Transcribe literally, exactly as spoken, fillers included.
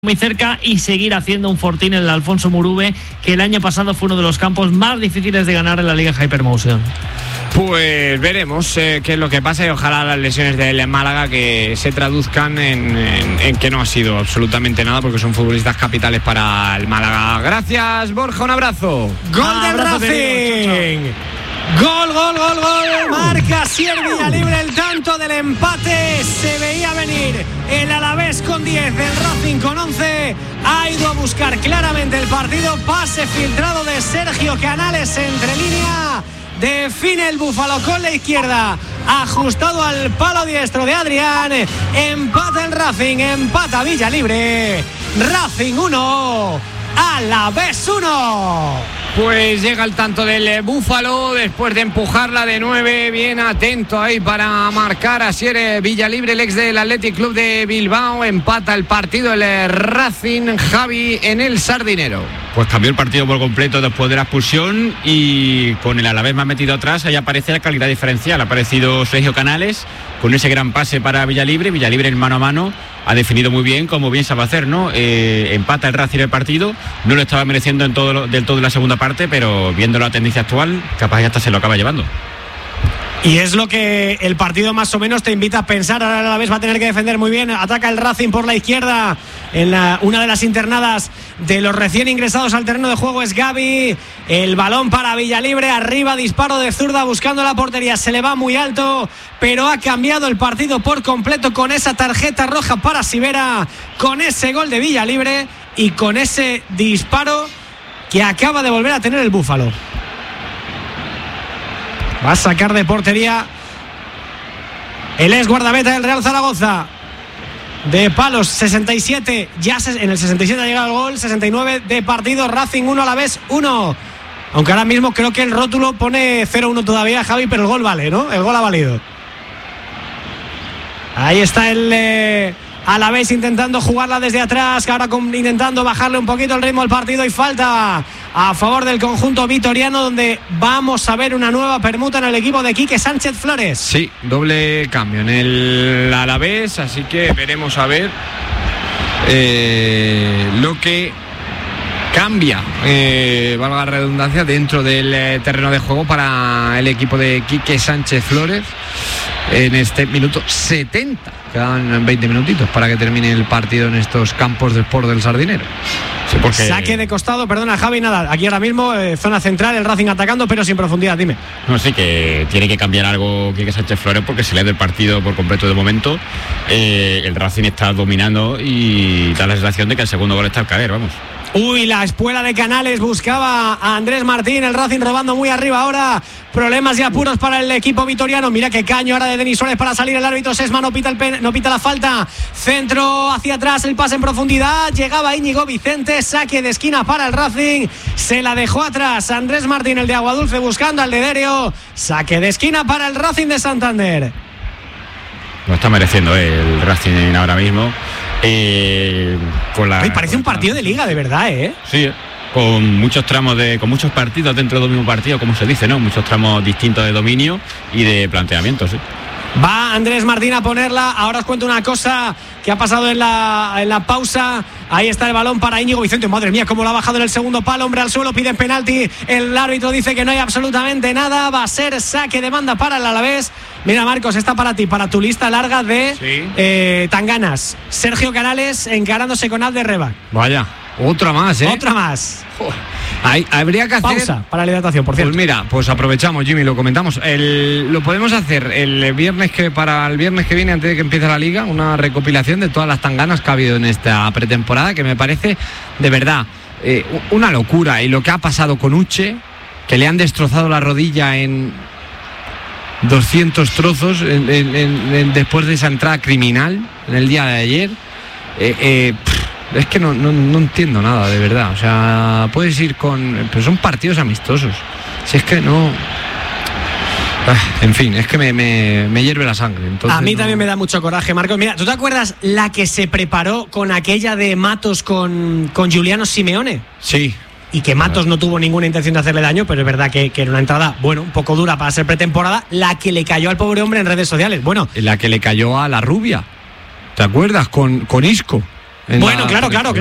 muy cerca y seguir haciendo un fortín en el Alfonso Murube, que el año pasado fue uno de los campos más difíciles de ganar en la Liga Hypermotion. Pues veremos eh, qué es lo que pasa y ojalá las lesiones del Málaga que se traduzcan en, en, en que no ha sido absolutamente nada, porque son futbolistas capitales para el Málaga. Gracias, Borja, un abrazo. Gol del Racing. Gol, gol, gol, gol. Marca Asier Villalibre el tanto del empate. Se veía venir el Alavés con diez, el Racing con once. Ha ido a buscar claramente el partido. Pase filtrado de Sergio Canales entre línea. Define el Búfalo con la izquierda, ajustado al palo diestro de Adrián. Empata el Racing, empata Villalibre. Racing uno, Alavés uno. Pues llega el tanto del Búfalo después de empujarla de nueve. Bien atento ahí para marcar Asier Villalibre, el ex del Athletic Club de Bilbao. Empata el partido el Racing, Javi, en el Sardinero. Pues cambió el partido por completo después de la expulsión y con el Alavés más metido atrás, ahí aparece la calidad diferencial. Ha aparecido Sergio Canales con ese gran pase para Villalibre. Villalibre en mano a mano ha definido muy bien, como bien sabe hacer, ¿no? Eh, empata el Racing el partido, no lo estaba mereciendo en todo lo, del todo en la segunda parte, pero viendo la tendencia actual, capaz ya hasta se lo acaba llevando. Y es lo que el partido más o menos te invita a pensar. Ahora a la vez va a tener que defender muy bien. Ataca el Racing por la izquierda. En la, una de las internadas de los recién ingresados al terreno de juego es Gaby. El balón para Villalibre. Arriba, disparo de zurda buscando la portería. Se le va muy alto, pero ha cambiado el partido por completo con esa tarjeta roja para Sivera, con ese gol de Villalibre y con ese disparo que acaba de volver a tener el Búfalo. Va a sacar de portería el ex guardameta del Real Zaragoza. De palos, sesenta y siete. Ya en el sesenta y siete ha llegado el gol. sesenta y nueve de partido. Racing uno, Alavés uno. Aunque ahora mismo creo que el rótulo pone cero uno todavía, Javi, pero el gol vale, ¿no? El gol ha valido. Ahí está el eh, Alavés intentando jugarla desde atrás, ahora con, intentando bajarle un poquito el ritmo al partido, y falta a favor del conjunto vitoriano, donde vamos a ver una nueva permuta en el equipo de Quique Sánchez Flores. Sí, doble cambio en el Alavés, así que veremos a ver eh, lo que cambia, eh, valga la redundancia, dentro del eh, terreno de juego para el equipo de Quique Sánchez Flores en este minuto setenta. Quedan veinte minutitos para que termine el partido en estos campos de Sport del Sardinero. Sí, porque... Saque de costado, perdona Javi, nada, aquí ahora mismo eh, zona central, el Racing atacando pero sin profundidad, dime. No, sí que tiene que cambiar algo Quique Sánchez Flores, porque se le da el partido por completo de momento. Eh, el Racing está dominando y da la sensación de que el segundo gol está al caer, vamos. Uy, la espuela de Canales buscaba a Andrés Martín, el Racing robando muy arriba ahora. Problemas y apuros para el equipo vitoriano. Mira qué caño ahora de Denis Suárez para salir. El árbitro Sesma no pita, el pen, no pita la falta. Centro hacia atrás, el pase en profundidad. Llegaba Íñigo Vicente, saque de esquina para el Racing. Se la dejó atrás Andrés Martín, el de Aguadulce, buscando al de Derio. Saque de esquina para el Racing de Santander. Lo está mereciendo eh, el Racing ahora mismo. Eh, con la, Ay, parece con un partido de liga, de verdad, ¿eh? Sí, con muchos tramos de, con muchos partidos dentro del mismo partido, como se dice, ¿no? Muchos tramos distintos de dominio y de planteamiento, sí. Va Andrés Martín a ponerla. Ahora os cuento una cosa que ha pasado en la, en la pausa. Ahí está el balón para Íñigo Vicente. Madre mía, cómo lo ha bajado en el segundo palo. Hombre al suelo, piden penalti. El árbitro dice que no hay absolutamente nada. Va a ser saque de banda para el Alavés. Mira, Marcos, está para ti, para tu lista larga de sí. eh, tanganas. Sergio Canales encarándose con Abder Rebac. Vaya, otra más, ¿eh? Otra más. Hay, habría que hacer pausa para la hidratación, por cierto. Pues mira, pues aprovechamos, Jimmy, lo comentamos. El, lo podemos hacer el viernes que para el viernes que viene, antes de que empiece la liga, una recopilación de todas las tanganas que ha habido en esta pretemporada, que me parece de verdad eh, una locura. Y lo que ha pasado con Uche, que le han destrozado la rodilla en doscientos trozos en, en, en, después de esa entrada criminal en el día de ayer. Eh, eh, pff, Es que no, no, no entiendo nada, de verdad. O sea, puedes ir con... Pero son partidos amistosos. Si es que no... En fin, es que me, me, me hierve la sangre. Entonces a mí no... también me da mucho coraje, Marcos. Mira, ¿tú te acuerdas la que se preparó con aquella de Matos con, con Giuliano Simeone? Sí. Y que Matos no tuvo ninguna intención de hacerle daño, pero es verdad que, que era una entrada, bueno, un poco dura para ser pretemporada. La que le cayó al pobre hombre en redes sociales. Bueno, la que le cayó a la rubia. ¿Te acuerdas? Con, con Isco. en Bueno, la- claro, claro, claro.